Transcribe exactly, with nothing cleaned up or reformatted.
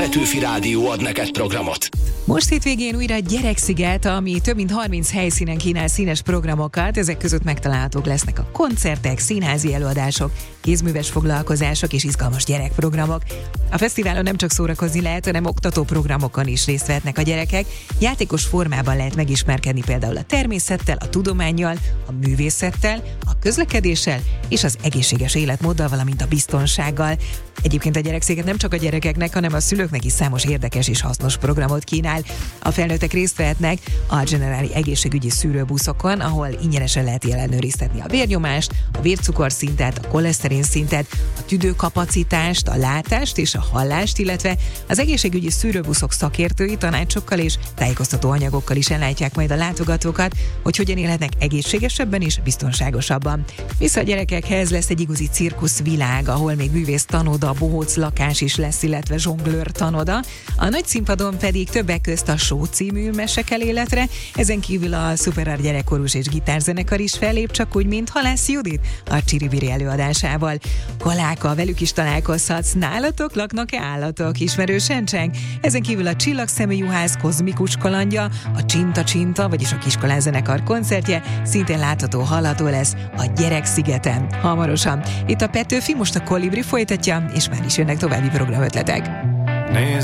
Petőfi Rádió ad neked programot. Most hétvégén újra Gyereksziget, ami több mint harminc helyszínen kínál színes programokat, ezek között megtalálhatók lesznek a koncertek, színházi előadások, kézműves foglalkozások és izgalmas gyerekprogramok. A fesztiválon nem csak szórakozni lehet, hanem oktató programokon is részt vehetnek a gyerekek. Játékos formában lehet megismerkedni például a természettel, a tudománnyal, a művészettel, a közlekedéssel és az egészséges életmóddal, valamint a biztonsággal. Egyébként a Gyereksziget nem csak a gyerekeknek, hanem a szülőknek is számos érdekes és hasznos programot kínál. A felnőttek részt vehetnek a generáli egészségügyi szűrőbuszokon, ahol ingyenesen lehet ellenőriztetni a vérnyomást, a vércukorszintet, a koleszterin szintet, a tüdőkapacitást, a látást és a hallást, illetve az egészségügyi szűrőbuszok szakértői tanácsokkal és tájékoztató anyagokkal is ellátják majd a látogatókat, hogy hogyan élhetnek egészségesebben és biztonságosabban. Vissza a gyerekekhez lesz egy igazi cirkuszvilág, ahol még művész tanoda, bohóc lakás is lesz, illetve zsonglőr tanoda. A nagy színpadon pedig többek közt a Show című mese kell életre, ezen kívül a Szuperár gyerekkorús és gitárzenekar is fellép, csak úgy, mint Halász Judit a Csiribiri előadásával. Kaláka, velük is találkozhatsz. Nálatok laknak-e állatok? Ismerősen cseng? Ezen kívül a Csillagszemű juhász kozmikus kalandja, a Csinta Csinta, vagyis a Kiskolán zenekar koncertje szintén látható, hallható lesz a Gyerekszigeten hamarosan. Itt a Petőfi, most a Kolibri folytatja, és már is jönnek további programötletek. Nézd